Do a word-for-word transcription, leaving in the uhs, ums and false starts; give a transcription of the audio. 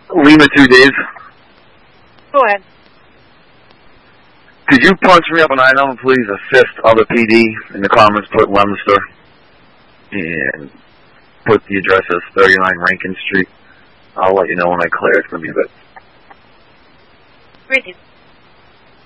Lima two days. Go ahead. Could you punch me up an item, please? Assist other P D in the comments, put Leominster, and put the address as thirty-nine Rankin Street. I'll let you know when I clear. It's going to be a bit. Great.